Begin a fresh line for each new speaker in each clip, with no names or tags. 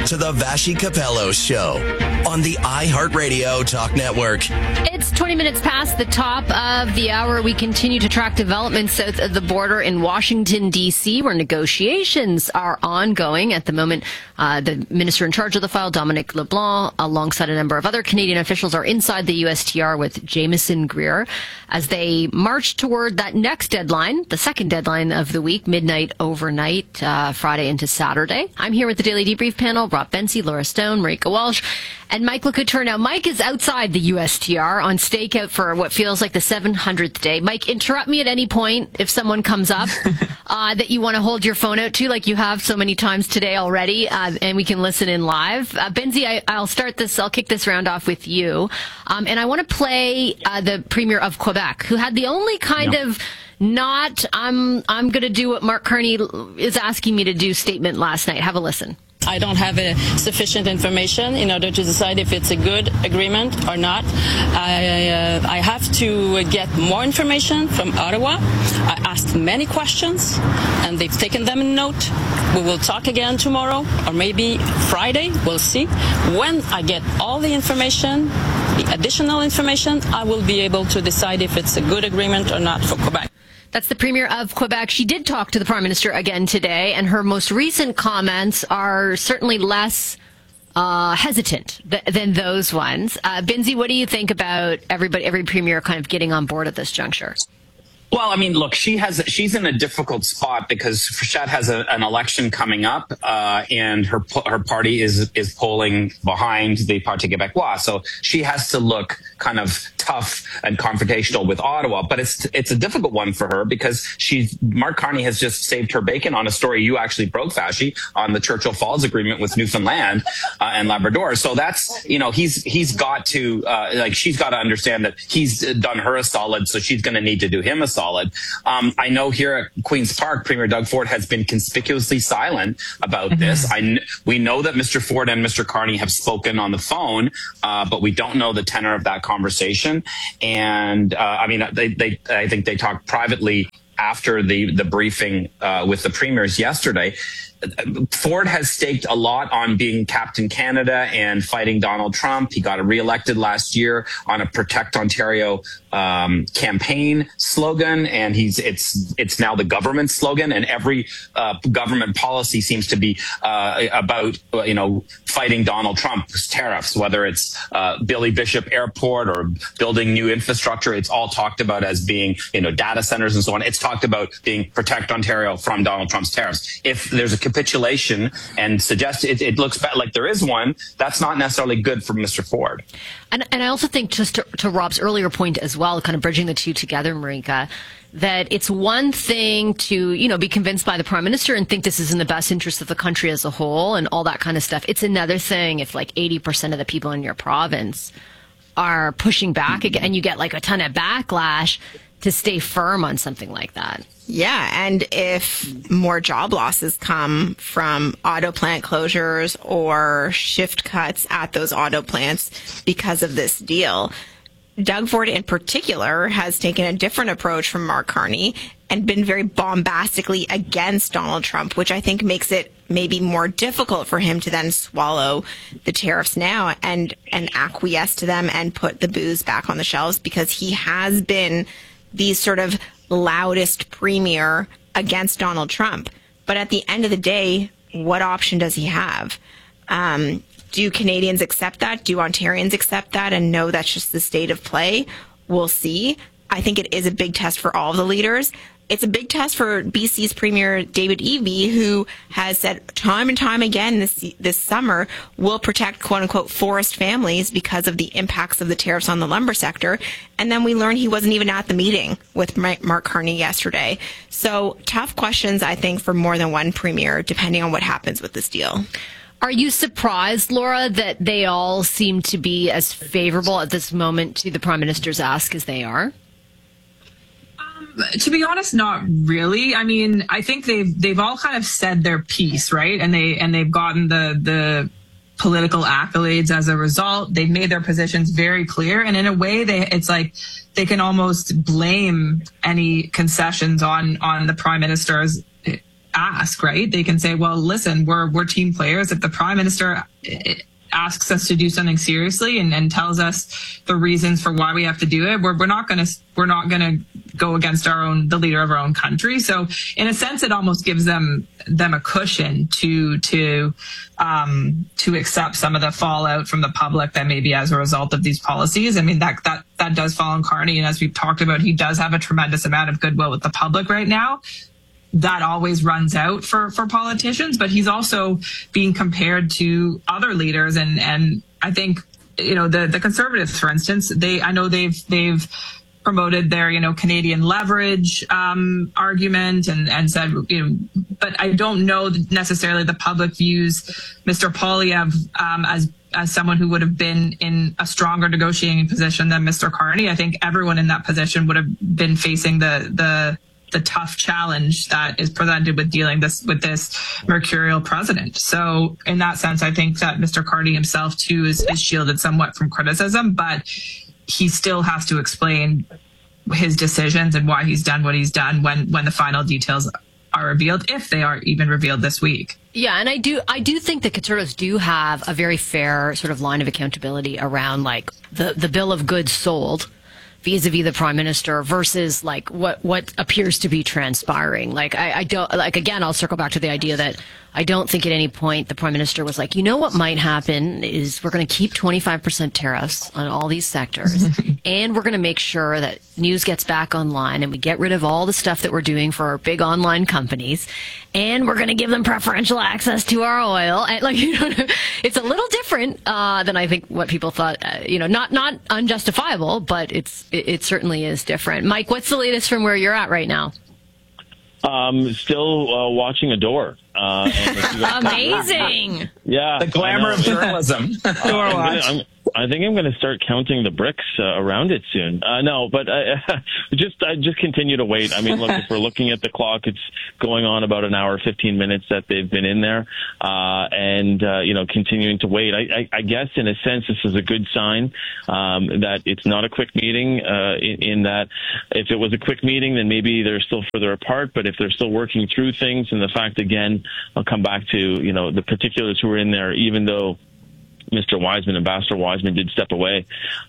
to the Vassy Capello Show on the iHeartRadio Talk Network.
It's 20 minutes past the top of the hour. We continue to track developments south of the border in Washington, D.C., where negotiations are ongoing at the moment. The minister in charge of the file, Dominic LeBlanc, alongside a number of other Canadian officials, are inside the USTR with Jameson Greer as they march toward that next deadline, the second deadline of the week, midnight overnight, Friday into Saturday. I'm here with the Daily Debrief panel, Rob Benzie, Laura Stone, Marika Walsh, and Mike LeCouture. Now, Mike is outside the USTR on stakeout for what feels like the 700th day. Mike, interrupt me at any point if someone comes up that you want to hold your phone out to, like you have so many times today already, and we can listen in live. Benzie, I'll kick this round off with you. And I want to play the Premier of Quebec, who had the only kind of I'm going to do what Mark Carney is asking me to do statement last night. Have a listen.
I don't have sufficient information in order to decide if it's a good agreement or not. I have to get more information from Ottawa. I asked many questions, and they've taken them in note. We will talk again tomorrow, or maybe Friday. We'll see. When I get all the information, the additional information, I will be able to decide if it's a good agreement or not for Quebec.
That's the Premier of Quebec. She did talk to the Prime Minister again today, and her most recent comments are certainly less hesitant than those ones. Benzie, what do you think about every Premier kind of getting on board at this juncture?
Well, I mean, look, she's in a difficult spot because Frechette has an election coming up, and her party is polling behind the Parti Québécois. So she has to look kind of tough and confrontational with Ottawa. But it's a difficult one for her because Mark Carney has just saved her bacon on a story you actually broke, Vassy, on the Churchill Falls Agreement with Newfoundland and Labrador. So that's, he's got to, she's got to understand that he's done her a solid, so she's going to need to do him a solid. I know here at Queen's Park, Premier Doug Ford has been conspicuously silent about this. We know that Mr. Ford and Mr. Carney have spoken on the phone, but we don't know the tenor of that conversation. And I think they talked privately after the briefing with the premiers yesterday. Ford has staked a lot on being Captain Canada and fighting Donald Trump. He got reelected last year on a Protect Ontario campaign slogan, and it's now the government slogan. And every government policy seems to be about fighting Donald Trump's tariffs, whether it's Billy Bishop Airport or building new infrastructure. It's all talked about as being data centers and so on. It's talked about being Protect Ontario from Donald Trump's tariffs. If there's a capitulation and suggest it looks like there is one, that's not necessarily good for Mr. Ford.
And I also think, just to Rob's earlier point as well, kind of bridging the two together, Marika, that it's one thing to, be convinced by the Prime Minister and think this is in the best interest of the country as a whole and all that kind of stuff. It's another thing if 80% of the people in your province are pushing back again and you get a ton of backlash to stay firm on something like that.
Yeah, and if more job losses come from auto plant closures or shift cuts at those auto plants because of this deal, Doug Ford in particular has taken a different approach from Mark Carney and been very bombastically against Donald Trump, which I think makes it maybe more difficult for him to then swallow the tariffs now and acquiesce to them and put the booze back on the shelves, because he has been the sort of loudest premier against Donald Trump. But at the end of the day, what option does he have? Do Canadians accept that? Do Ontarians accept that and know that's just the state of play? We'll see. I think it is a big test for all of the leaders. It's a big test for BC's Premier David Eby, who has said time and time again this summer will protect quote-unquote forest families because of the impacts of the tariffs on the lumber sector. And then we learned he wasn't even at the meeting with Mark Carney yesterday. So tough questions, I think, for more than one premier, depending on what happens with this deal.
Are you surprised, Laura, that they all seem to be as favorable at this moment to the Prime Minister's ask as they are?
To be honest, not really. I mean, I think they've all kind of said their piece, right? And they've gotten the political accolades as a result. They've made their positions very clear, and in a way, it's like they can almost blame any concessions on the Prime Minister's ask, right? They can say, well, listen, we're team players. If the Prime Minister asks us to do something seriously and tells us the reasons for why we have to do it, we're not going to go against the leader of our own country. So in a sense, it almost gives them a cushion to accept some of the fallout from the public that may be as a result of these policies. I mean, that does fall on Carney. And as we've talked about, he does have a tremendous amount of goodwill with the public right now. That always runs out for politicians, but he's also being compared to other leaders. And I think, the Conservatives, for instance, I know they've promoted their, Canadian leverage argument and said, but I don't know necessarily the public views Mr. Poilievre as someone who would have been in a stronger negotiating position than Mr. Carney. I think everyone in that position would have been facing the tough challenge that is presented with dealing with this mercurial president. So in that sense, I think that Mr. Carney himself too is shielded somewhat from criticism, but he still has to explain his decisions and why he's done what he's done when the final details are revealed, if they are even revealed this week.
Yeah, and I do think the Conservatives do have a very fair sort of line of accountability around like the bill of goods sold vis-a-vis the Prime Minister versus like what appears to be transpiring. Like I don't, like, again, I'll circle back to the idea that I don't think at any point the Prime Minister was like, what might happen is we're going to keep 25% tariffs on all these sectors and we're going to make sure that news gets back online and we get rid of all the stuff that we're doing for our big online companies and we're going to give them preferential access to our oil. And it's a little different than I think what people thought, not unjustifiable, but it certainly is different. Mike, what's the latest from where you're at right now?
Still watching Adore.
Amazing.
Yeah.
The glamour of journalism. Adore watch.
I think I'm going to start counting the bricks around it soon. No, but I just continue to wait. I mean, look, if we're looking at the clock, it's going on about an hour, 15 minutes that they've been in there, and continuing to wait. I guess in a sense, this is a good sign that it's not a quick meeting. In that, if it was a quick meeting, then maybe they're still further apart. But if they're still working through things, and the fact again, I'll come back to the particulars who are in there, even though Mr. Wiseman, Ambassador Wiseman, did step away.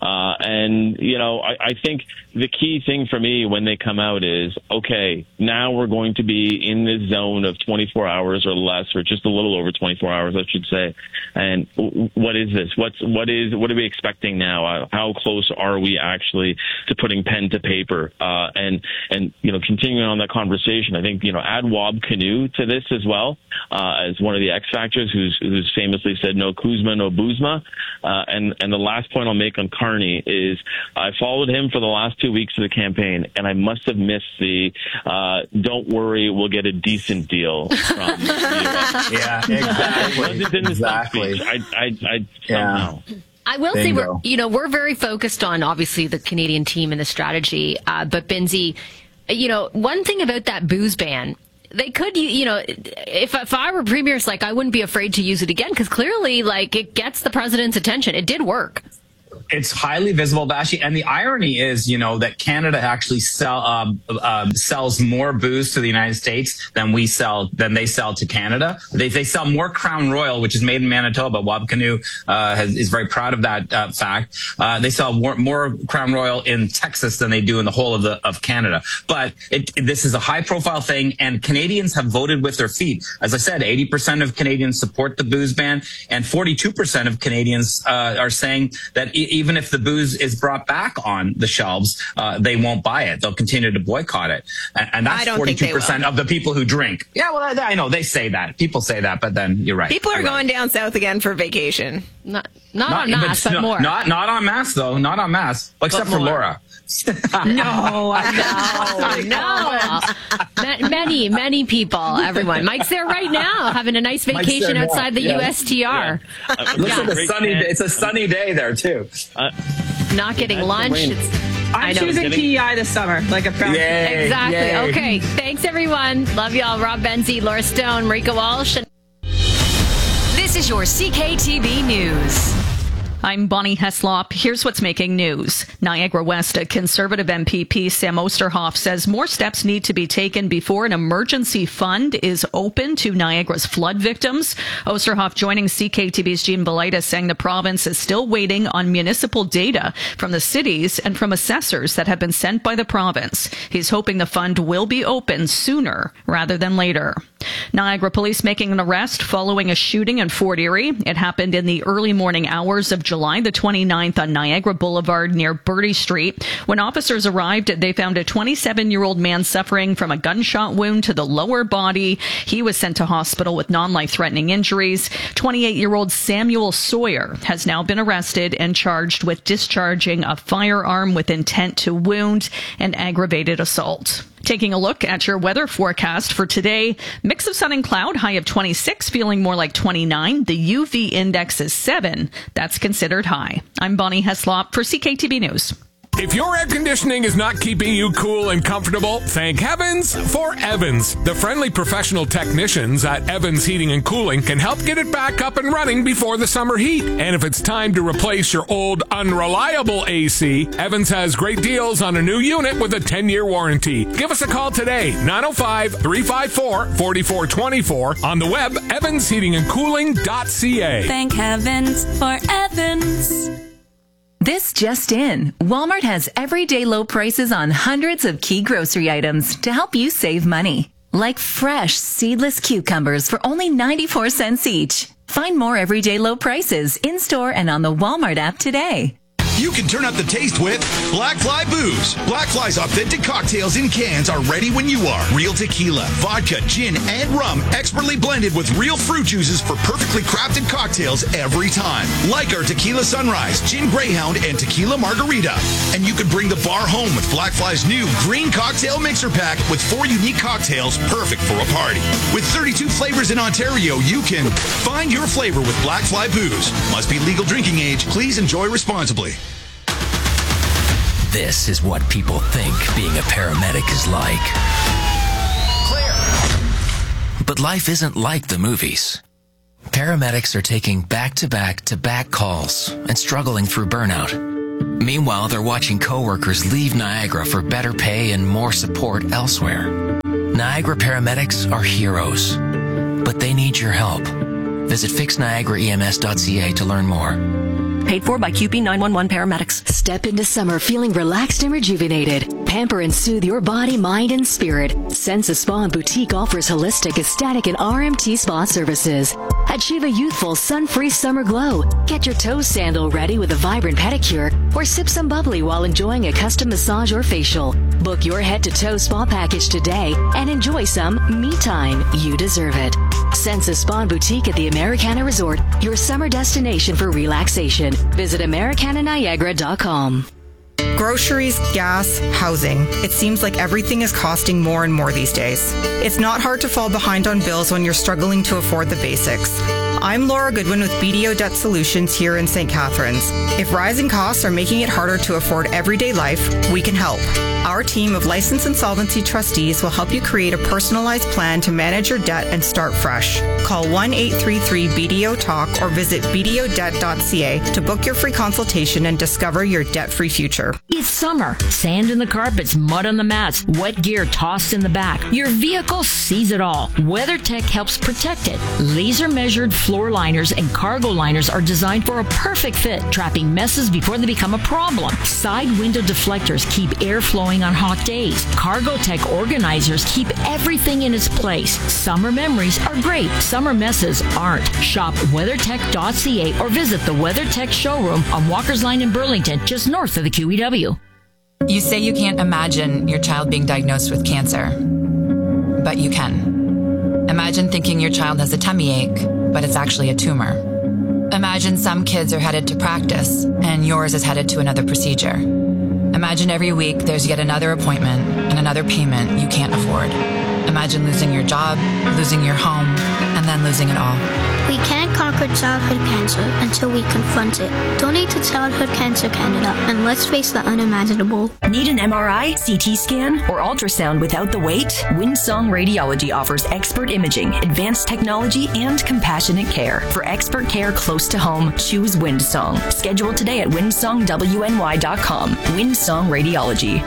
I think the key thing for me when they come out is, okay, now we're going to be in this zone of 24 hours or less, or just a little over 24 hours, I should say. And what is this? What are we expecting now? How close are we actually to putting pen to paper? And continuing on that conversation, I think, add Wab Kinew to this as well, as one of the X Factors who's famously said, no Kuzma, no Buzma. And the last point I'll make on Carney is I followed him for the last 2 weeks of the campaign, and I must have missed the don't worry, we'll get a decent deal from the US.
Yeah, exactly.
Exactly. I somehow.
I will say we're very focused on obviously the Canadian team and the strategy, but Benzie, one thing about that booze ban, they could, if I were premier, I wouldn't be afraid to use it again because clearly, it gets the president's attention. It did work.
It's highly visible, Bashi. And the irony is, that Canada actually sells more booze to the United States than they sell to Canada. They sell more Crown Royal, which is made in Manitoba. Wab Kinew is very proud of that fact. They sell more Crown Royal in Texas than they do in the whole of Canada. But this is a high profile thing, and Canadians have voted with their feet. As I said, 80% of Canadians support the booze ban, and 42% of Canadians are saying that even if the booze is brought back on the shelves, they won't buy it. They'll continue to boycott it. And that's 42% of the people who drink. Yeah, well, I know they say that. People say that, but then you're right.
People are going down south again for vacation.
Not en masse, but more.
Not en masse, though. Not en masse. Except for Laura.
No. Many people, everyone. Mike's there right now, having a nice vacation outside the USTR.
Yeah. Listen, it's a sunny day there, too.
Not getting lunch.
I'm choosing PEI this summer, like a proud.
Exactly.
Yay.
Okay. Thanks, everyone. Love y'all. Rob Benzie, Laura Stone, Marika Walsh.
This is your CKTB News. I'm Bonnie Heslop. Here's what's making news. Niagara West, a Conservative MPP, Sam Osterhoff, says more steps need to be taken before an emergency fund is open to Niagara's flood victims. Osterhoff joining CKTV's Jean Belaitis, saying the province is still waiting on municipal data from the cities and from assessors that have been sent by the province. He's hoping the fund will be open sooner rather than later. Niagara police making an arrest following a shooting in Fort Erie. It happened in the early morning hours of July the 29th on Niagara Boulevard near Bertie Street. When officers arrived, they found a 27-year-old man suffering from a gunshot wound to the lower body. He was sent to hospital with non-life-threatening injuries. 28-year-old Samuel Sawyer has now been arrested and charged with discharging a firearm with intent to wound and aggravated assault. Taking a look at your weather forecast for today, mix of sun and cloud, high of 26, feeling more like 29. The UV index is 7. That's considered high. I'm Bonnie Heslop for CKTV News.
If your air conditioning is not keeping you cool and comfortable, thank heavens for Evans. The friendly professional technicians at Evans Heating and Cooling can help get it back up and running before the summer heat. And if it's time to replace your old, unreliable AC, Evans has great deals on a new unit with a 10-year warranty. Give us a call today, 905-354-4424. On the web, evansheatingandcooling.ca.
Thank heavens for Evans.
This just in. Walmart has everyday low prices on hundreds of key grocery items to help you save money. Like fresh, seedless cucumbers for only 94 cents each. Find more everyday low prices in-store and on the Walmart app today.
You can turn up the taste with Black Fly Booze. Black Fly's authentic cocktails in cans are ready when you are. Real tequila, vodka, gin, and rum, expertly blended with real fruit juices for perfectly crafted cocktails every time. Like our Tequila Sunrise, Gin Greyhound, and Tequila Margarita. And you can bring the bar home with Black Fly's new Green Cocktail Mixer Pack with 4 unique cocktails perfect for a party. With 32 flavors in Ontario, you can find your flavor with Black Fly Booze. Must be legal drinking age. Please enjoy responsibly.
This is what people think being a paramedic is like. Clear. But life isn't like the movies. Paramedics are taking back-to-back-to-back calls and struggling through burnout. Meanwhile, they're watching coworkers leave Niagara for better pay and more support elsewhere. Niagara paramedics are heroes, but they need your help. Visit fixniagaraems.ca to learn more.
Paid for by QP 911 paramedics.
Step into summer feeling relaxed and rejuvenated. Pamper and soothe your body, mind, and spirit. Sensa Spa and Boutique offers holistic, aesthetic, and RMT spa services. Achieve a youthful, sun-free summer glow. Get your toe sandal ready with a vibrant pedicure, or sip some bubbly while enjoying a custom massage or facial. Book your head-to-toe spa package today and enjoy some me time. You deserve it. Sensa Spa and Boutique at the Americana Resort, your summer destination for relaxation. Visit AmericanaNiagara.com.
Groceries, gas, housing. It seems like everything is costing more and more these days. It's not hard to fall behind on bills when you're struggling to afford the basics. I'm Laura Goodwin with BDO Debt Solutions here in St. Catharines. If rising costs are making it harder to afford everyday life, we can help. Our team of licensed insolvency trustees will help you create a personalized plan to manage your debt and start fresh. Call 1-833-BDO-TALK or visit bdodebt.ca to book your free consultation and discover your debt-free future.
It's summer. Sand in the carpets, mud on the mats, wet gear tossed in the back. Your vehicle sees it all. WeatherTech helps protect it. Laser-measured floor liners and cargo liners are designed for a perfect fit, trapping messes before they become a problem. Side window deflectors keep air flowing on hot days. CargoTech organizers keep everything in its place. Summer memories are great. Summer messes aren't. Shop WeatherTech.ca or visit the WeatherTech showroom on Walker's Line in Burlington, just north of the QEW.
You say you can't imagine your child being diagnosed with cancer, but you can. Imagine thinking your child has a tummy ache, but it's actually a tumor. Imagine some kids are headed to practice and yours is headed to another procedure. Imagine every week there's yet another appointment and another payment you can't afford. Imagine losing your job, losing your home, and then losing it all.
We can't conquer childhood cancer until we confront it. Donate to Childhood Cancer Canada and let's face the unimaginable.
Need an MRI, CT scan, or ultrasound without the wait? Windsong Radiology offers expert imaging, advanced technology, and compassionate care. For expert care close to home, choose Windsong. Schedule today at windsongwny.com. Windsong Radiology.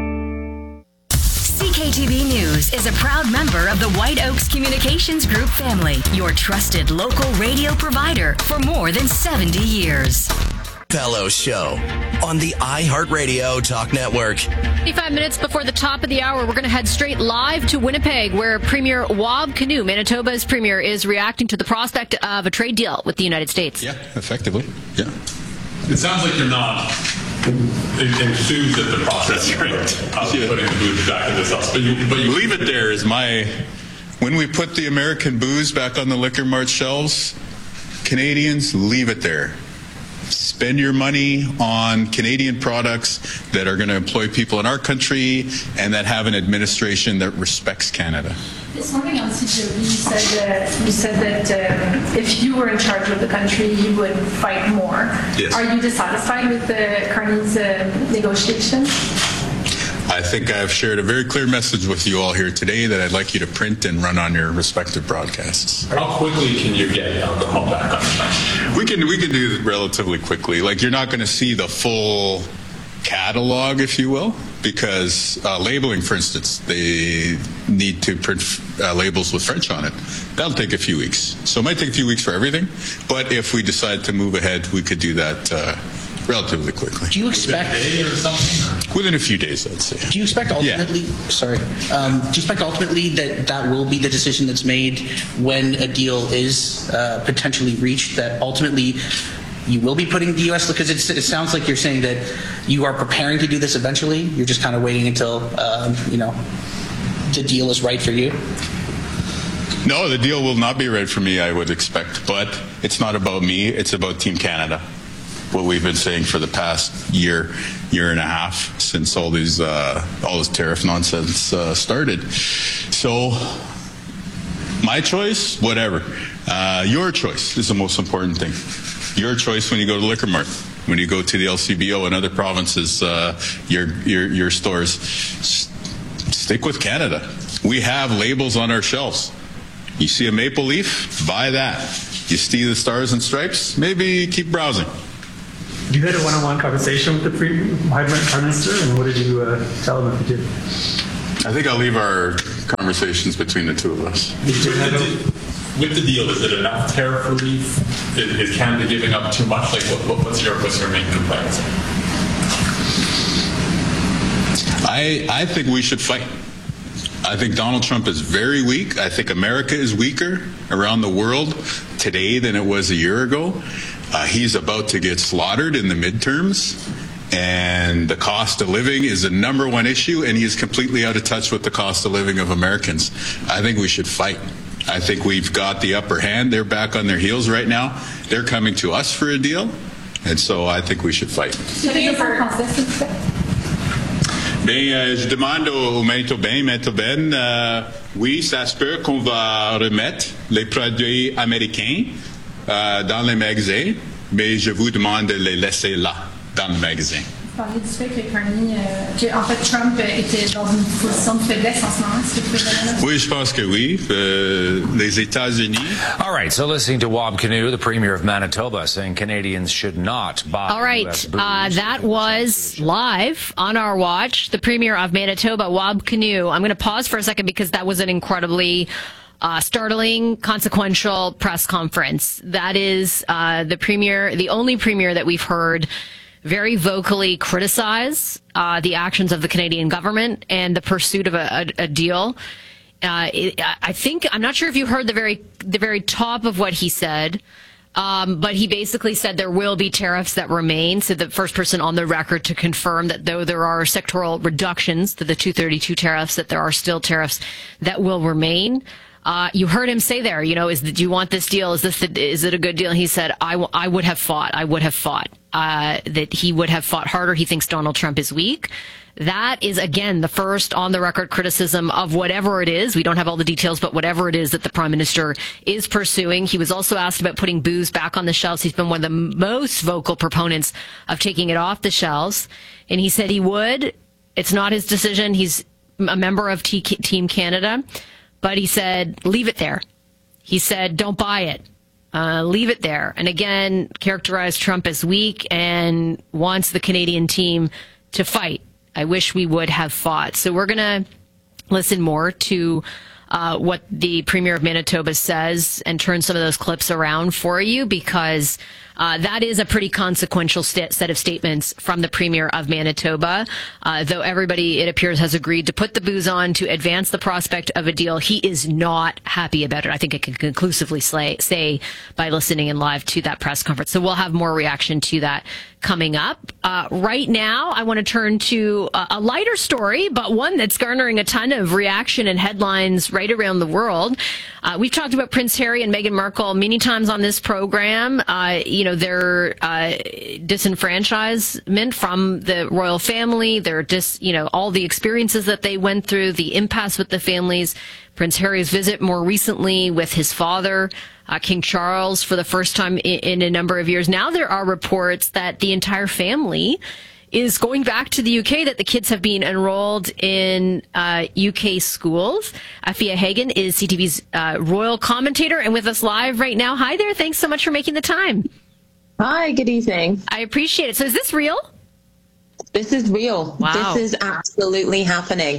CKTV News is a proud member of the White Oaks Communications Group family, your trusted local radio provider for more than 70 years.
Fellow Show on the iHeartRadio Talk Network.
55 minutes before the top of the hour, we're going to head straight live to Winnipeg, where Premier Wab Kinew, Manitoba's premier, is reacting to the prospect of a trade deal with the United States.
Yeah, effectively. Yeah.
It sounds like you're not enthused at the process of putting the booze back in this house. But you
leave it there is my... When we put the American booze back on the Liquor Mart shelves, Canadians, leave it there. Spend your money on Canadian products that are going to employ people in our country and that have an administration that respects Canada.
This morning on CJOB, you said that if you were in charge of the country, you would fight more.
Yes.
Are you dissatisfied with Carney's negotiations?
I think I've shared a very clear message with you all here today that I'd like you to print and run on your respective broadcasts.
How quickly can you get alcohol back on the shelf?
We can do it relatively quickly. Like, you're not going to see the full catalog, if you will, because labeling, for instance, they need to print labels with French on it. That'll take a few weeks. So it might take a few weeks for everything, but if we decide to move ahead, we could do that relatively quickly.
Do you expect
a day or something?
Within a few days, I'd say.
Do you expect ultimately? Yeah. Sorry. Do you expect ultimately that will be the decision that's made when a deal is potentially reached? That ultimately you will be putting the U.S. because it sounds like you're saying that you are preparing to do this eventually. You're just kind of waiting until the deal is right for you.
No, the deal will not be right for me, I would expect. But it's not about me. It's about Team Canada. What we've been saying for the past year and a half since all this tariff nonsense started. So my choice, whatever. Your choice is the most important thing. Your choice when you go to Liquor Mart, when you go to the LCBO and other provinces, your stores. Stick with Canada. We have labels on our shelves. You see a maple leaf, buy that. You see the stars and stripes, maybe keep browsing.
You had a one-on-one conversation with the Prime Minister, and what did you tell him if you did?
I think I'll leave our conversations between the two of us.
With the deal, is it enough tariff relief? Is Canada giving up too much? Like, what's your main complaints?
I think we should fight. I think Donald Trump is very weak. I think America is weaker around the world today than it was a year ago. He's about to get slaughtered in the midterms, and the cost of living is the number one issue, and he is completely out of touch with the cost of living of Americans. I think we should fight. I think we've got the upper hand. They're back on their heels right now. They're coming to us for a deal, and so I think we should fight. Bien, je demande aux Manitobaines, oui, ça se peut qu'on va remettre les produits américains dans les magasins, mais je vous demande de les laisser là, dans le magasin.
Vous parliez du fait que Carney, en fait, Trump était dans une position de faiblesse en ce moment. Est-ce que vous pouvez
Oui, je pense que oui. Les États-Unis.
All right, so listening to Wab Kinew, the Premier of Manitoba, saying Canadians should not buy.
All right, that was live on our watch. The Premier of Manitoba, Wab Kinew. I'm going to pause for a second because that was an incredibly startling, consequential press conference. That is the Premier, the only Premier that we've heard very vocally criticize the actions of the Canadian government and the pursuit of a deal. I think, I'm not sure if you heard the very top of what he said, but he basically said there will be tariffs that remain. So the first person on the record to confirm that though there are sectoral reductions to the 232 tariffs, that there are still tariffs that will remain. You heard him say there, do you want this deal? Is it a good deal? And he said, I would have fought. I would have fought. that he would have fought harder. He thinks Donald Trump is weak. That is, again, the first on-the-record criticism of whatever it is. We don't have all the details, but whatever it is that the Prime Minister is pursuing. He was also asked about putting booze back on the shelves. He's been one of the most vocal proponents of taking it off the shelves. And he said he would. It's not his decision. He's a member of Team Canada. But he said, leave it there. He said, don't buy it. Leave it there. And again, characterized Trump as weak and wants the Canadian team to fight. I wish we would have fought. So we're going to listen more to what the Premier of Manitoba says and turn some of those clips around for you, because that is a pretty consequential set of statements from the Premier of Manitoba. Though everybody, it appears, has agreed to put the booze on to advance the prospect of a deal, he is not happy about it. I think I can conclusively say by listening in live to that press conference. So we'll have more reaction to that coming up. Right now, I want to turn to a lighter story, but one that's garnering a ton of reaction and headlines right around the world. We've talked about Prince Harry and Meghan Markle many times on this program. Their disenfranchisement from the royal family, all the experiences that they went through, the impasse with the families. Prince Harry's visit more recently with his father, King Charles, for the first time in a number of years. Now there are reports that the entire family is going back to the UK, that the kids have been enrolled in UK schools. Afia Hagen is CTV's royal commentator and with us live right now. Hi there. Thanks so much for making the time.
Hi, good evening.
I appreciate it. So is this real?
This is real.
Wow.
This is absolutely happening.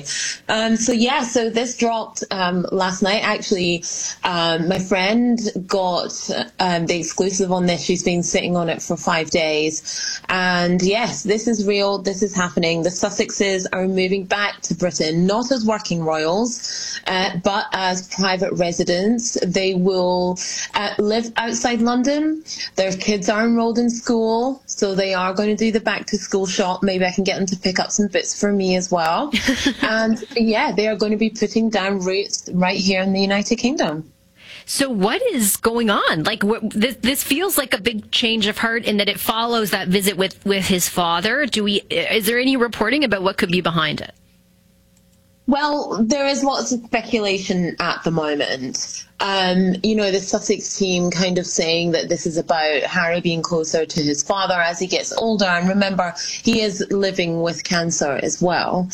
So this dropped last night. Actually, my friend got the exclusive on this. She's been sitting on it for 5 days. And yes, this is real. This is happening. The Sussexes are moving back to Britain, not as working royals, but as private residents. They will live outside London. Their kids are enrolled in school, so they are going to do the back to school shop. Maybe I can get them to pick up some bits for me as well. And yeah, they are going to be putting down roots right here in the United Kingdom.
So what is going on? Like, this feels like a big change of heart in that it follows that visit with his father. Is there any reporting about what could be behind it?
Well, there is lots of speculation at the moment. The Sussex team kind of saying that this is about Harry being closer to his father as he gets older. And remember, he is living with cancer as well.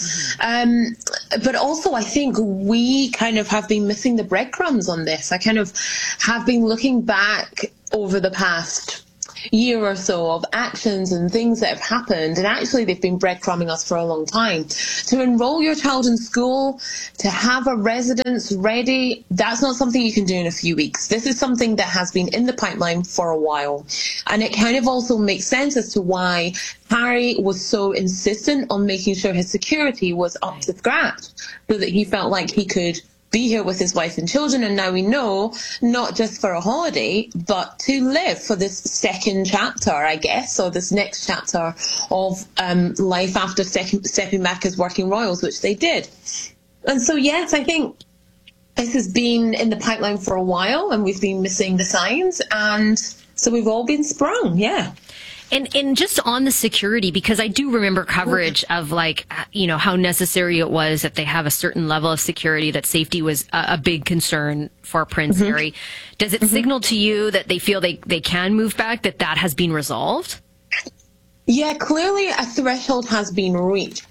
But also, I think we kind of have been missing the breadcrumbs on this. I kind of have been looking back over the past year or so of actions and things that have happened, and actually they've been breadcrumbing us for a long time. To enroll your child in school, to have a residence ready, that's not something you can do in a few weeks. This is something that has been in the pipeline for a while, and it kind of also makes sense as to why Harry was so insistent on making sure his security was up to scratch, so that he felt like he could be here with his wife and children. And now we know, not just for a holiday, but to live for this second chapter, I guess, or this next chapter of life after stepping back as working royals, which they did. And so, yes, I think this has been in the pipeline for a while, and we've been missing the signs. And so we've all been sprung, yeah.
And just on the security, because I do remember coverage of how necessary it was that they have a certain level of security, that safety was a big concern for Prince Harry. Does it signal to you that they feel they can move back, that has been resolved?
Yeah, clearly a threshold has been reached,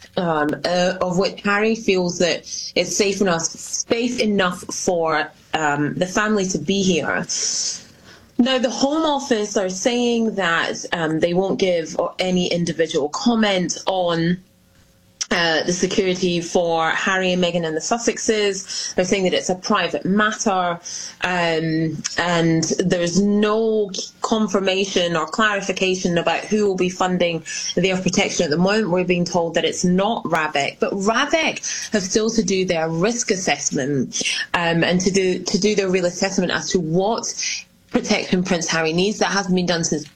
of which Harry feels that it's safe enough for the family to be here. Now, the Home Office are saying that they won't give any individual comment on the security for Harry and Meghan and the Sussexes. They're saying that it's a private matter, and there's no confirmation or clarification about who will be funding their protection. At the moment, we're being told that it's not RABEC, but RABEC have still to do their risk assessment and to do their real assessment as to what protection Prince Harry needs. That hasn't been done since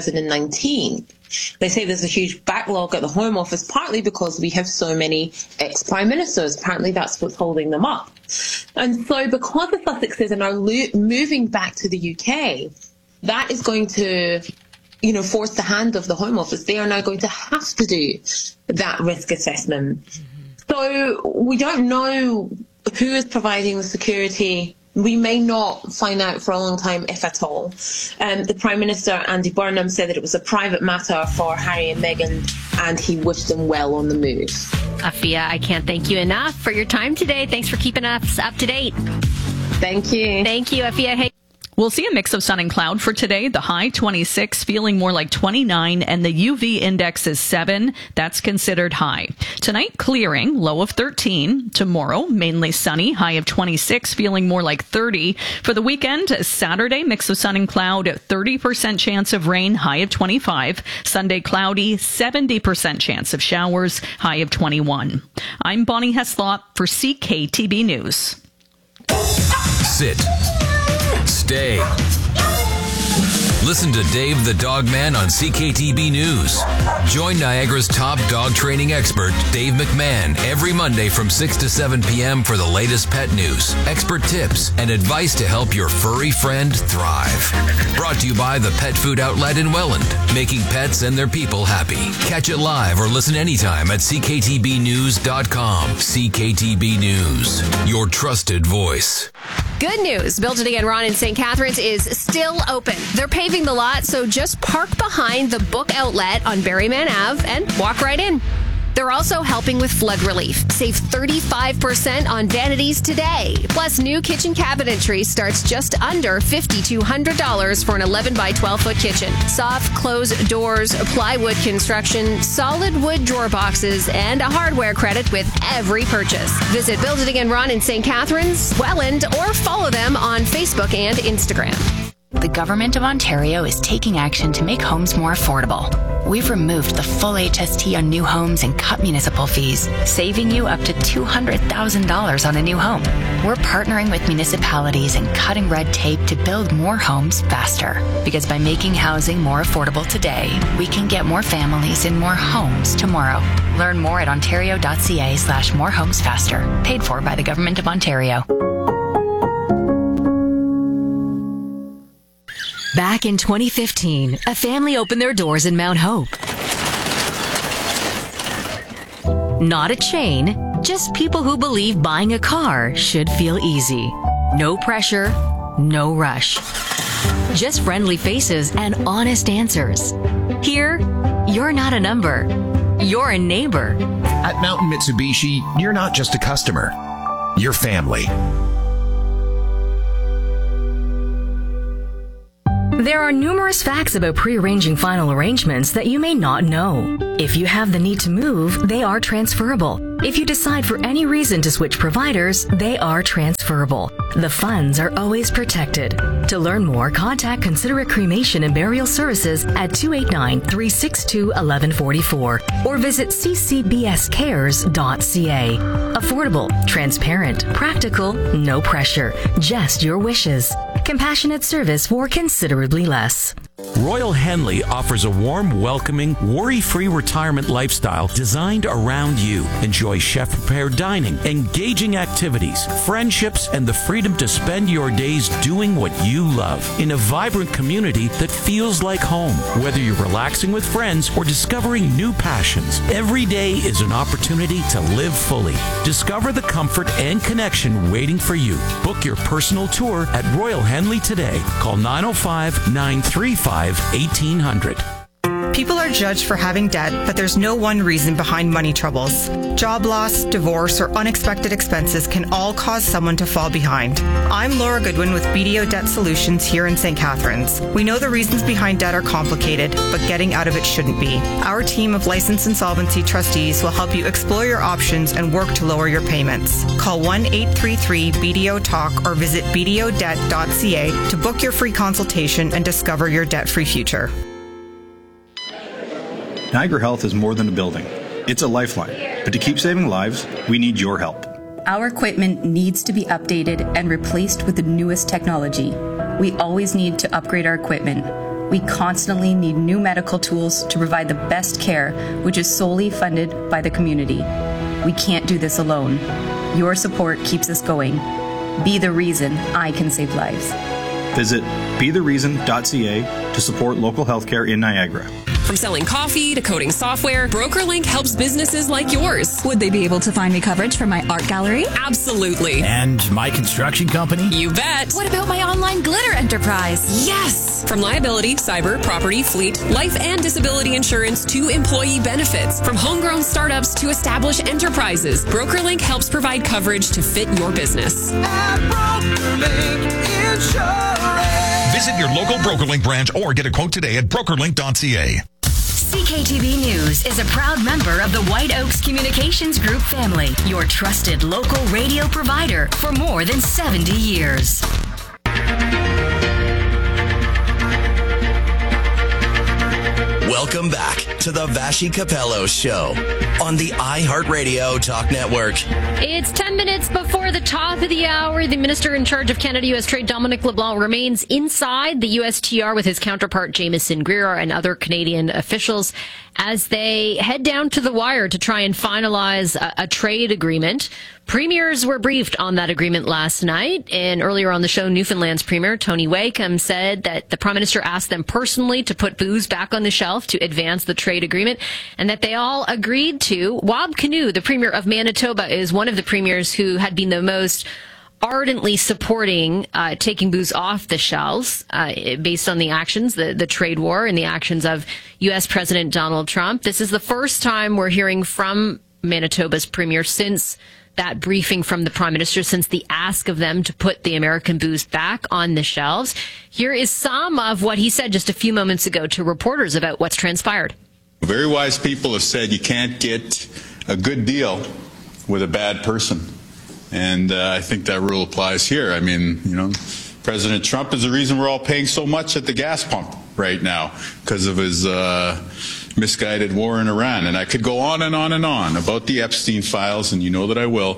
2019. They say there's a huge backlog at the Home Office, partly because we have so many ex-prime ministers. Apparently that's what's holding them up. And so because the Sussexes are now moving back to the UK, that is going to force the hand of the Home Office. They are now going to have to do that risk assessment. So we don't know who is providing the security. We may not find out for a long time, if at all. The Prime Minister, Andy Burnham, said that it was a private matter for Harry and Meghan, and he wished them well on the move.
Afia, I can't thank you enough for your time today. Thanks for keeping us up to date.
Thank you.
Thank you, Afia. Hey.
We'll see a mix of sun and cloud for today. The high 26, feeling more like 29, and the UV index is 7. That's considered high. Tonight, clearing, low of 13. Tomorrow, mainly sunny, high of 26, feeling more like 30. For the weekend, Saturday, mix of sun and cloud, 30% chance of rain, high of 25. Sunday, cloudy, 70% chance of showers, high of 21. I'm Bonnie Heslop for CKTB News.
Sit. Stay. Listen to Dave the Dog Man on CKTB News. Join Niagara's top dog training expert, Dave McMahon, every Monday from 6 to 7 p.m. for the latest pet news, expert tips, and advice to help your furry friend thrive. Brought to you by the Pet Food Outlet in Welland, making pets and their people happy. Catch it live or listen anytime at cktbnews.com. CKTB News, your trusted voice.
Good news. Build It Again Ron in St. Catharines is still open. They're paving the lot, so just park behind the Book Outlet on Berryman Ave and walk right in. They're also helping with flood relief. Save 35% on vanities today. Plus, new kitchen cabinetry starts just under $5,200 for an 11 by 12 foot kitchen. Soft close doors, plywood construction, solid wood drawer boxes, and a hardware credit with every purchase. Visit Build It Again Ron in St. Catharines, Welland, or follow them on Facebook and Instagram.
The Government of Ontario is taking action to make homes more affordable. We've removed the full HST on new homes and cut municipal fees, saving you up to $200,000 on a new home. We're partnering with municipalities and cutting red tape to build more homes faster. Because by making housing more affordable today, we can get more families in more homes tomorrow. Learn more at ontario.ca/morehomesfaster. Paid for by the Government of Ontario.
Back in 2015, a family opened their doors in Mount Hope. Not a chain, just people who believe buying a car should feel easy. No pressure, no rush. Just friendly faces and honest answers. Here, you're not a number. You're a neighbor.
At Mountain Mitsubishi, you're not just a customer. You're family.
There are numerous facts about pre-arranging final arrangements that you may not know. If you have the need to move, they are transferable. If you decide for any reason to switch providers, they are transferable. The funds are always protected. To learn more, contact Considerate Cremation and Burial Services at 289-362-1144 or visit ccbscares.ca. Affordable, transparent, practical, no pressure, just your wishes. Compassionate service for considerably less.
Royal Henley offers a warm, welcoming, worry-free retirement lifestyle designed around you. Enjoy chef-prepared dining, engaging activities, friendships, and the freedom to spend your days doing what you love in a vibrant community that feels like home. Whether you're relaxing with friends or discovering new passions, every day is an opportunity to live fully. Discover the comfort and connection waiting for you. Book your personal tour at Royal Henley today. Call 905-935-1800.
People are judged for having debt, but there's no one reason behind money troubles. Job loss, divorce, or unexpected expenses can all cause someone to fall behind. I'm Laura Goodwin with BDO Debt Solutions here in St. Catharines. We know the reasons behind debt are complicated, but getting out of it shouldn't be. Our team of licensed insolvency trustees will help you explore your options and work to lower your payments. Call 1-833-BDO-TALK or visit bdodebt.ca to book your free consultation and discover your debt-free future.
Niagara Health is more than a building. It's a lifeline. But to keep saving lives, we need your help.
Our equipment needs to be updated and replaced with the newest technology. We always need to upgrade our equipment. We constantly need new medical tools to provide the best care, which is solely funded by the community. We can't do this alone. Your support keeps us going. Be the reason I can save lives.
Visit BeTheReason.ca to support local healthcare in Niagara.
From selling coffee to coding software, BrokerLink helps businesses like yours.
Would they be able to find me coverage for my art gallery?
Absolutely.
And my construction company?
You bet.
What about my online glitter enterprise?
Yes! From liability, cyber, property, fleet, life and disability insurance to employee benefits. From homegrown startups to established enterprises, BrokerLink helps provide coverage to fit your business.
Visit your local BrokerLink branch or get a quote today at brokerlink.ca.
CKTB News is a proud member of the White Oaks Communications Group family, your trusted local radio provider for more than 70 years.
Welcome back to the Vassy Capello Show on the iHeartRadio Talk Network.
It's 10 minutes before the top of the hour. The Minister in charge of Canada-U.S. Trade, Dominic LeBlanc, remains inside the USTR with his counterpart, Jameson Greer, and other Canadian officials as they head down to the wire to try and finalize a trade agreement. Premiers were briefed on that agreement last night, and earlier on the show, Newfoundland's Premier Tony Wakeham said that the Prime Minister asked them personally to put booze back on the shelf to advance the trade agreement, and that they all agreed to. Wab Kinew, the Premier of Manitoba, is one of the premiers who had been the most ardently supporting taking booze off the shelves based on the actions, the trade war and the actions of U.S. President Donald Trump. This is the first time we're hearing from Manitoba's Premier since that briefing from the Prime Minister, since the ask of them to put the American booze back on the shelves. Here is some of what he said just a few moments ago to reporters about what's transpired.
Very wise people have said you can't get a good deal with a bad person. And I think that rule applies here. I mean, President Trump is the reason we're all paying so much at the gas pump right now because of his misguided war in Iran. And I could go on and on and on about the Epstein files, and you know that I will.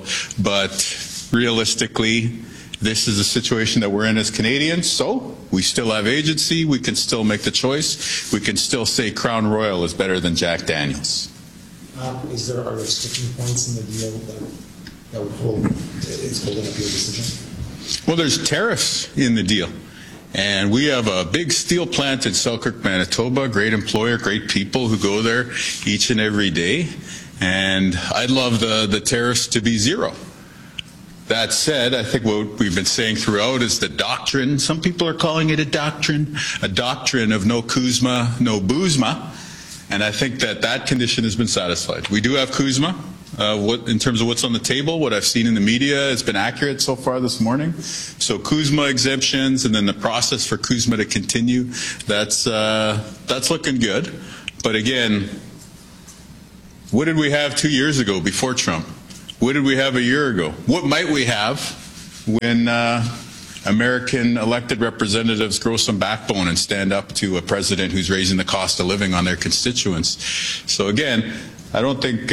But realistically, this is a situation that we're in as Canadians. So we still have agency. We can still make the choice. We can still say Crown Royal is better than Jack Daniels.
Are there sticking points in the deal that would hold it's holding up your decision?
Well, there's tariffs in the deal. And we have a big steel plant in Selkirk, Manitoba, great employer, great people who go there each and every day. And I'd love the tariffs to be zero. That said, I think what we've been saying throughout is the doctrine. Some people are calling it a doctrine of no Kuzma, no boozma. And I think that condition has been satisfied. We do have Kuzma. In terms of what's on the table, what I've seen in the media has been accurate so far this morning. So Kuzma exemptions and then the process for Kuzma to continue, that's looking good. But again, what did we have 2 years ago before Trump? What did we have a year ago? What might we have when American elected representatives grow some backbone and stand up to a president who's raising the cost of living on their constituents? So again, I don't think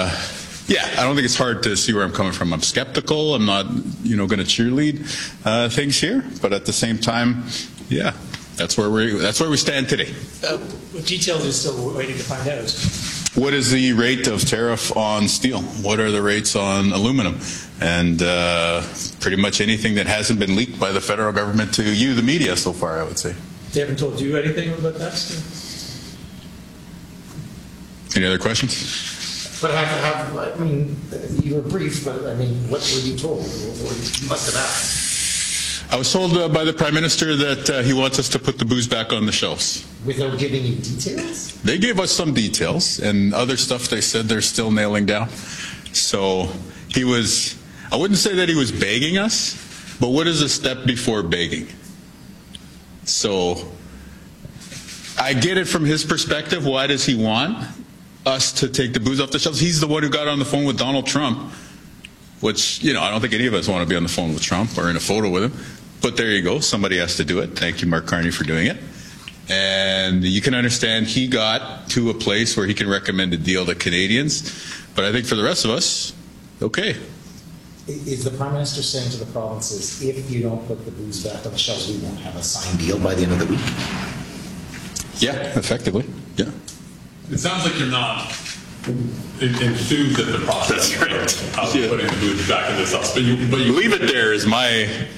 it's hard to see where I'm coming from. I'm skeptical. I'm not, going to cheerlead things here. But at the same time, that's where we stand today.
What details are still waiting to find out?
What is the rate of tariff on steel? What are the rates on aluminum? And pretty much anything that hasn't been leaked by the federal government to you, the media, so far, I would say.
They haven't told you anything about that still?
Any other questions?
But you were briefed, but what were you told? You must have asked.
I was told by the Prime Minister that he wants us to put the booze back on the shelves.
Without giving you details?
They gave us some details, and other stuff they said they're still nailing down. So I wouldn't say that he was begging us, but what is a step before begging? So I get it from his perspective. Why does he want us to take the booze off the shelves? He's the one who got on the phone with Donald Trump, which, I don't think any of us want to be on the phone with Trump or in a photo with him. But there you go. Somebody has to do it. Thank you, Mark Carney, for doing it. And you can understand he got to a place where he can recommend a deal to Canadians. But I think for the rest of us, okay.
Is the Prime Minister saying to the provinces, if you don't put the booze back on the shelves, we won't have a signed deal by the end of the week?
Yeah, effectively. Yeah.
It sounds like you're not enthused at the process of putting the booze back in the sauce. But you
leave it there is my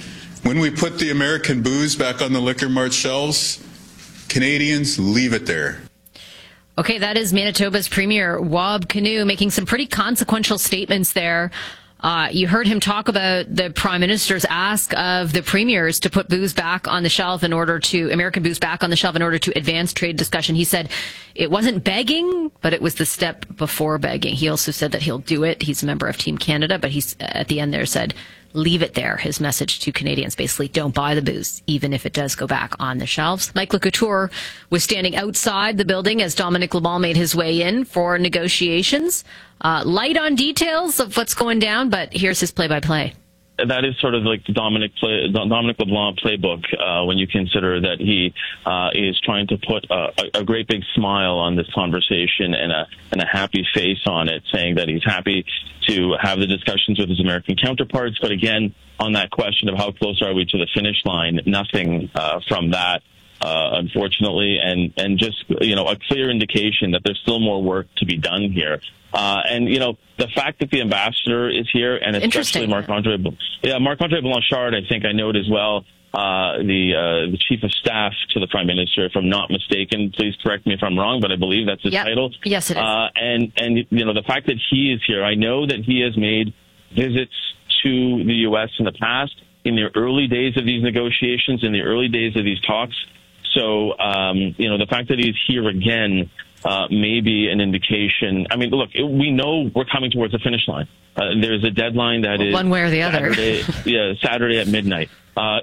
When we put the American booze back on the Liquor Mart shelves, Canadians, leave it there.
Okay, that is Manitoba's Premier Wab Kinew making some pretty consequential statements there. You heard him talk about the Prime Minister's ask of the premiers to put booze back on the shelf American booze back on the shelf in order to advance trade discussion. He said it wasn't begging, but it was the step before begging. He also said that he'll do it. He's a member of Team Canada, but he's at the end there said, leave it there. His message to Canadians, basically, don't buy the booze, even if it does go back on the shelves. Mike LeCouture was standing outside the building as Dominic LeBlanc made his way in for negotiations. Light on details of what's going down, but here's his play-by-play.
That is sort of like the Dominic LeBlanc playbook when you consider that he is trying to put a great big smile on this conversation and a happy face on it, saying that he's happy to have the discussions with his American counterparts. But again, on that question of how close are we to the finish line, nothing from that, unfortunately, and just, a clear indication that there's still more work to be done here. And the fact that the ambassador is here, and especially Marc-Andre Blanchard, I think I note as well, the chief of staff to the Prime Minister, if I'm not mistaken. Please correct me if I'm wrong, but I believe that's his title.
Yes, it is.
And the fact that he is here, I know that he has made visits to the U.S. in the past, in the early days of these negotiations, in the early days of these talks. So, the fact that he's here again may be an indication. I mean, look, we know we're coming towards the finish line. There's a deadline that is
one way or the other.
Saturday at midnight. I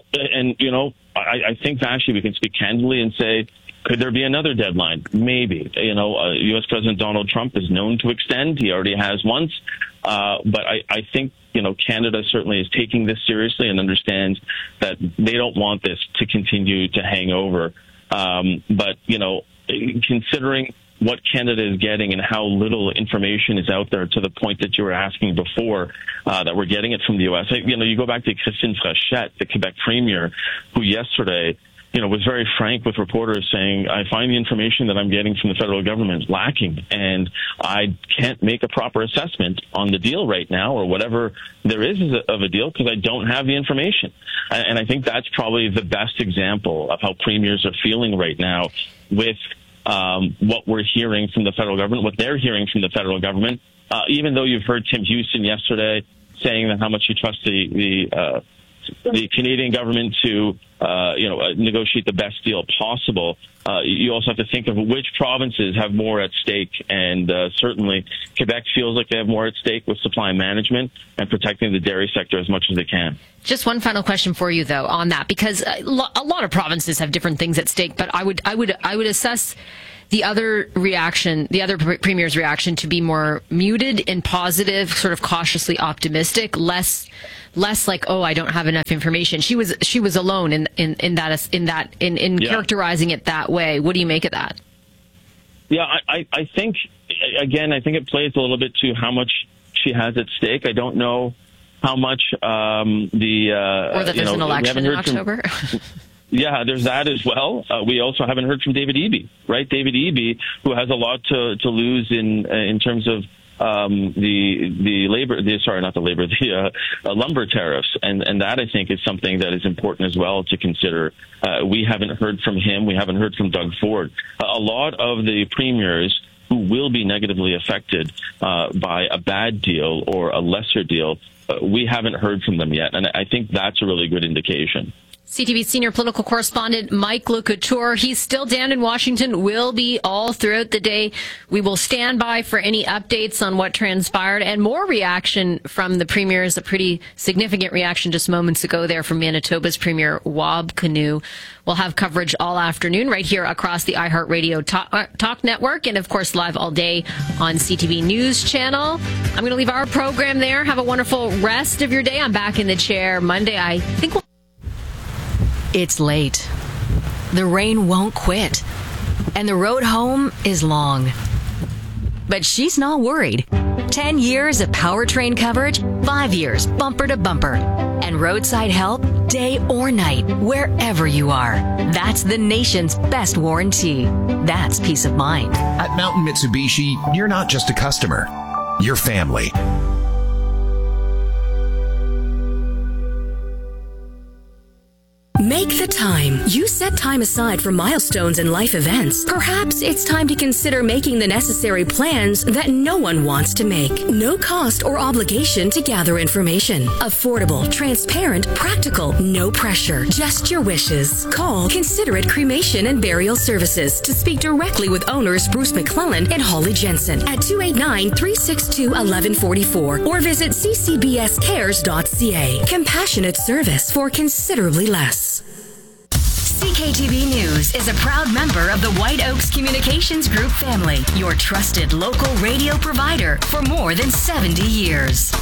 think actually we can speak candidly and say, could there be another deadline? Maybe. U.S. President Donald Trump is known to extend. He already has once. But I think, Canada certainly is taking this seriously and understands that they don't want this to continue to hang over. But considering what Canada is getting and how little information is out there, to the point that you were asking before, that we're getting it from the U.S. You go back to Christine Frechette, the Quebec premier, who yesterday, was very frank with reporters, saying, I find the information that I'm getting from the federal government lacking, and I can't make a proper assessment on the deal right now, or whatever there is of a deal, because I don't have the information. And I think that's probably the best example of how premiers are feeling right now with what we're hearing from the federal government, what they're hearing from the federal government. Even though you've heard Tim Houston yesterday saying that how much he trusts the Canadian government to negotiate the best deal possible, you also have to think of which provinces have more at stake, and certainly Quebec feels like they have more at stake with supply management and protecting the dairy sector as much as they can.
Just one final question for you, though, on that, because a lot of provinces have different things at stake, but I would assess the other premier's reaction to be more muted and positive, sort of cautiously optimistic, less like, oh, I don't have enough information. She was alone in characterizing it that way. What do you make of that?
Yeah, I think it plays a little bit to how much she has at stake. I don't know how much
or that there's an election in October.
Yeah, there's that as well. We also haven't heard from David Eby, right? David Eby, who has a lot to lose in terms of the lumber tariffs, and that I think is something that is important as well to consider. We haven't heard from him. We haven't heard from Doug Ford. A lot of the premiers who will be negatively affected by a bad deal or a lesser deal, we haven't heard from them yet, and I think that's a really good indication.
CTV senior political correspondent Mike LeCouture. He's still down in Washington, will be all throughout the day. We will stand by for any updates on what transpired and more reaction from the premiers. A pretty significant reaction just moments ago there from Manitoba's Premier Wab Kinew. We'll have coverage all afternoon right here across the iHeartRadio Talk Network, and of course live all day on CTV News Channel. I'm going to leave our program there. Have a wonderful rest of your day. I'm back in the chair Monday. I think
It's late. The rain won't quit. And the road home is long. But she's not worried. 10 years of powertrain coverage, 5 years bumper to bumper. And roadside help day or night, wherever you are. That's the nation's best warranty. That's peace of mind.
At Mountain Mitsubishi, you're not just a customer. You're family.
Make the time. You set time aside for milestones and life events. Perhaps it's time to consider making the necessary plans that no one wants to make. No cost or obligation to gather information. Affordable, transparent, practical, no pressure. Just your wishes. Call Considerate Cremation and Burial Services to speak directly with owners Bruce McClellan and Holly Jensen at 289-362-1144 or visit ccbscares.ca. Compassionate service for considerably less.
CKTB News is a proud member of the White Oaks Communications Group family, your trusted local radio provider for more than 70 years.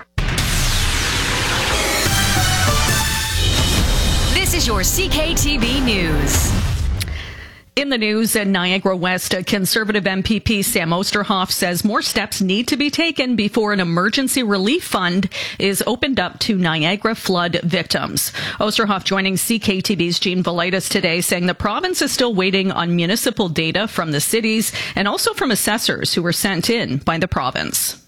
This is your CKTB News.
In the news in Niagara West, Conservative MPP Sam Oosterhoff says more steps need to be taken before an emergency relief fund is opened up to Niagara flood victims. Oosterhoff joining CKTB's Jean Velitis today, saying the province is still waiting on municipal data from the cities and also from assessors who were sent in by the province.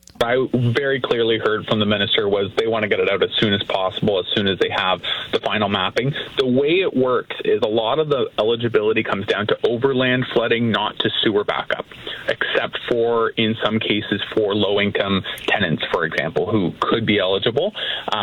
I very clearly heard from the minister was they want to get it out as soon as possible, as soon as they have the final mapping. The way it works is a lot of the eligibility comes down to overland flooding, not to sewer backup, except for, in some cases, for low-income tenants, for example, who could be eligible.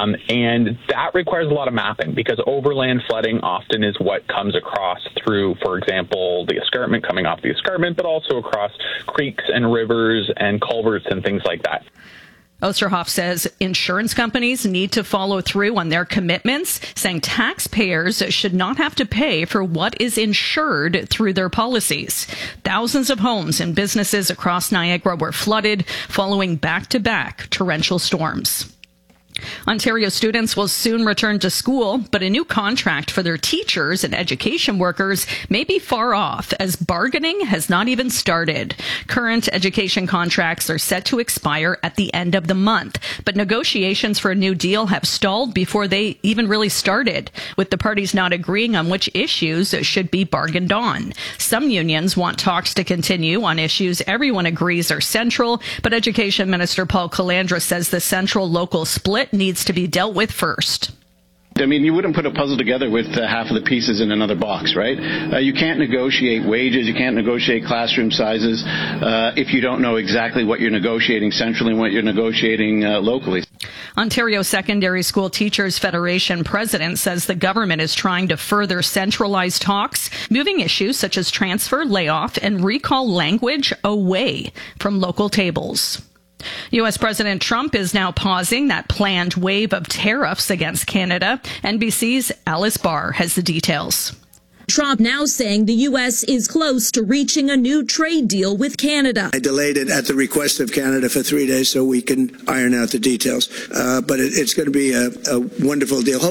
And that requires a lot of mapping because overland flooding often is what comes across through, for example, the escarpment, coming off the escarpment, but also across creeks and rivers and culverts and things like that.
Oosterhoff says insurance companies need to follow through on their commitments, saying taxpayers should not have to pay for what is insured through their policies. Thousands of homes and businesses across Niagara were flooded following back-to-back torrential storms. Ontario students will soon return to school, but a new contract for their teachers and education workers may be far off as bargaining has not even started. Current education contracts are set to expire at the end of the month, but negotiations for a new deal have stalled before they even really started, with the parties not agreeing on which issues should be bargained on. Some unions want talks to continue on issues everyone agrees are central, but Education Minister Paul Calandra says the central-local split needs to be dealt with first.
I mean, you wouldn't put a puzzle together with half of the pieces in another box, right? You can't negotiate wages, you can't negotiate classroom sizes if you don't know exactly what you're negotiating centrally and what you're negotiating locally.
Ontario Secondary School Teachers Federation president says the government is trying to further centralize talks, moving issues such as transfer, layoff, and recall language away from local tables. U.S. President Trump is now pausing that planned wave of tariffs against Canada. NBC's Alice Barr has the details.
Trump now saying the U.S. is close to reaching a new trade deal with Canada.
I delayed it at the request of Canada for 3 days so we can iron out the details. But it's going to be a wonderful deal.